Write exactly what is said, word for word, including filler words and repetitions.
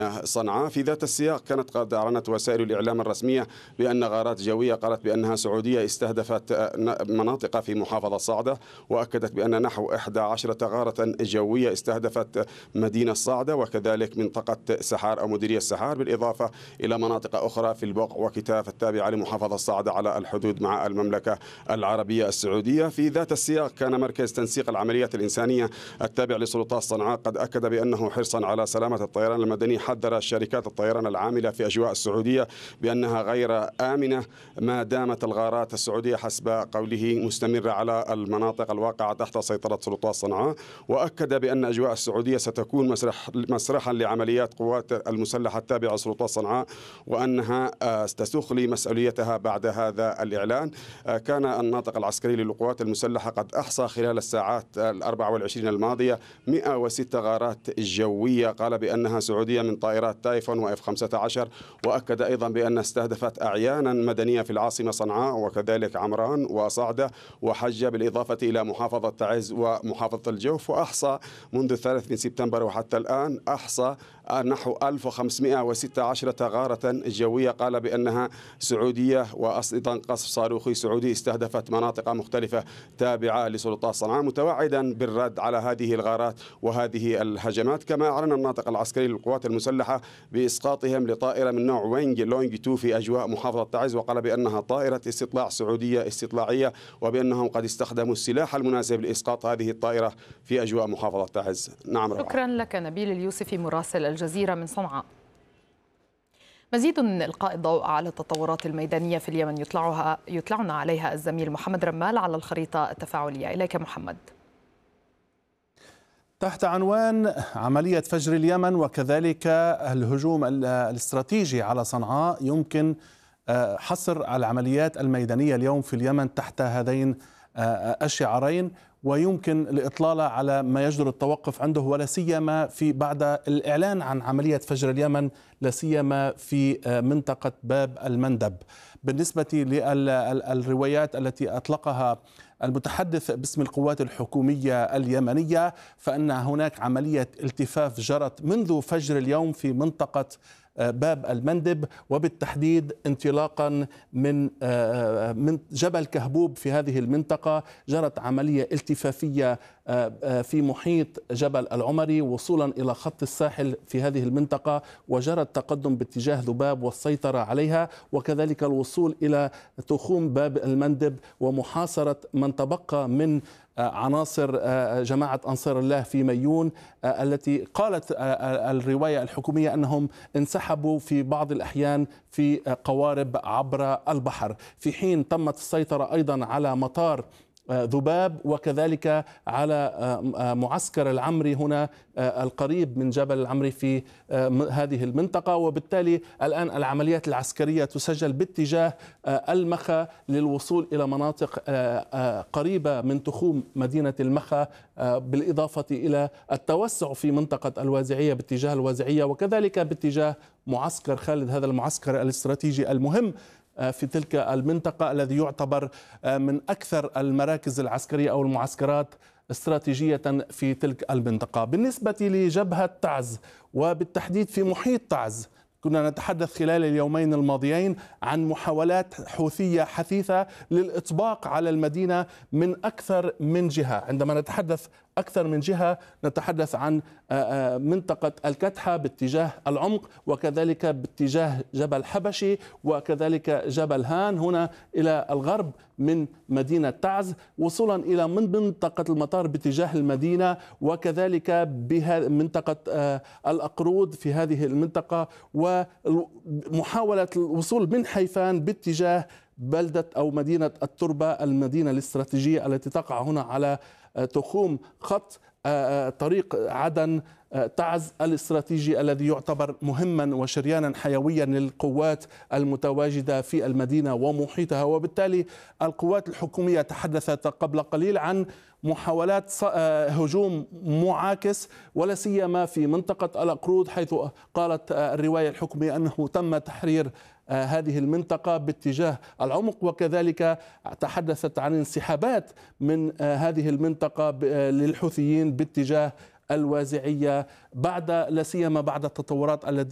صنعاء. في ذات السياق كانت قد أعلنت وسائل الإعلام الرسمية بأن غارات جوية قالت بأنها سعودية استهدفت مناطق في محافظة صعدة، وأكدت بأن نحو إحدى عشرة غارة جوية استهدفت مدينة صعدة وكذلك منطقة سحار أو مديرية سحار، بالإضافة إلى مناطق أخرى في البقع وكتاف التابعة لمحافظة صعدة على الحدود مع المملكة العربية السعودية. في ذات السياق كان مركز تنسيق العمليات الإنسانية التابع لسلطات صنعاء قد أكد بأنه حرصا على سلامة الطيران المدني حذر شركات الطيران العاملة في أجواء السعودية بأنها غير آمنة ما دامت الغارات السعودية حسب قوله مستمرة على المناطق الواقعة تحت سيطرة سلطات صنعاء. وأكد بأن أجواء السعودية ستكون مسرح مسرحا لعمليات قوات المسلحة التابعة لسلطات صنعاء، وأنها ستخلي مسؤوليتها بعد هذا الإعلان. كان الناطق العسكري للقوات المسلحة قد أحصى خلال الساعات الأربع والعشرين الماضية مئة وستة غارات جوية قال بأنها سعودية من طائرات تايفون وإف خمسة عشر، وأكد أيضا بأن استهدفت أعيانا مدنية في العاصمة صنعاء وكذلك عمران وصعدة وحجة، بالإضافة إلى محافظة تعز ومحافظة الجوف. وأحصى منذ الثالث من سبتمبر وحتى الآن أحصى نحو ألف وخمسمئة وستة عشر غارة جوية قال بأنها سعودية، وأيضا قصف صاروخي سعودي استهدفت مناطق مختلفة تابعة لسلطات صنعاء، متوعدا بالرد على هذه الغارات وهذه الهجمات. كما أعلن الناطق العسكري للقوات المسلحة بإسقاطهم لطائرة من نوع وينج لونج تو في أجواء محافظة تعز، وقال بأنها طائرة استطلاع سعودية استطلاعية، وبأنهم قد استخدموا السلاح المناسب لإسقاط هذه الطائرة في أجواء محافظة تعز. نعم روعة. شكرا لك نبيل اليوسفي مراسل الجزيرة من صنعاء. مزيد من إلقاء الضوء على التطورات الميدانية في اليمن يطلعها يطلعنا عليها الزميل محمد رمال على الخريطة التفاعلية. إليك محمد. تحت عنوان عملية فجر اليمن وكذلك الهجوم الاستراتيجي على صنعاء، يمكن حصر العمليات الميدانية اليوم في اليمن تحت هذين الشعارين، ويمكن الإطلالة على ما يجدر التوقف عنده، ولا سيما في بعد الإعلان عن عملية فجر اليمن، لا سيما في منطقة باب المندب. بالنسبة للروايات التي أطلقها المتحدث باسم القوات الحكومية اليمنية، فإن هناك عملية التفاف جرت منذ فجر اليوم في منطقة باب المندب، وبالتحديد انطلاقا من من جبل كهبوب في هذه المنطقة جرت عملية التفافية في محيط جبل العمري وصولا إلى خط الساحل في هذه المنطقة، وجرى التقدم باتجاه ذباب والسيطرة عليها، وكذلك الوصول إلى تخوم باب المندب ومحاصرة من تبقى من عناصر جماعة أنصار الله في ميون، التي قالت الرواية الحكومية أنهم انسحبوا في بعض الأحيان في قوارب عبر البحر، في حين تمت السيطرة أيضا على مطار ذباب وكذلك على معسكر العمري هنا القريب من جبل العمري في هذه المنطقة. وبالتالي الآن العمليات العسكرية تسجل باتجاه المخا للوصول إلى مناطق قريبة من تخوم مدينة المخا، بالإضافة إلى التوسع في منطقة الوازعية باتجاه الوازعية، وكذلك باتجاه معسكر خالد، هذا المعسكر الاستراتيجي المهم في تلك المنطقة الذي يعتبر من أكثر المراكز العسكرية أو المعسكرات استراتيجية في تلك المنطقة. بالنسبة لجبهة تعز وبالتحديد في محيط تعز، كنا نتحدث خلال اليومين الماضيين عن محاولات حوثية حثيثة للإطباق على المدينة من أكثر من جهة. عندما نتحدث أكثر من جهة نتحدث عن منطقة الكتحة باتجاه العمق، وكذلك باتجاه جبل حبشي، وكذلك جبل هان هنا إلى الغرب من مدينة تعز، وصولا إلى من منطقة المطار باتجاه المدينة، وكذلك بمنطقة الأقرود في هذه المنطقة، ومحاولة الوصول من حيفان باتجاه بلدة أو مدينة التربة، المدينة الاستراتيجية التي تقع هنا على تخوم خط طريق عدن تعز الاستراتيجي الذي يعتبر مهما وشريانا حيويا للقوات المتواجدة في المدينة ومحيطها. وبالتالي القوات الحكومية تحدثت قبل قليل عن محاولات هجوم معاكس، ولا سيما في منطقة الأقرود، حيث قالت الرواية الحكومية أنه تم تحرير هذه المنطقة باتجاه العمق، وكذلك تحدثت عن انسحابات من هذه المنطقة للحوثيين باتجاه الوازعية بعد لا سيما بعد التطورات التي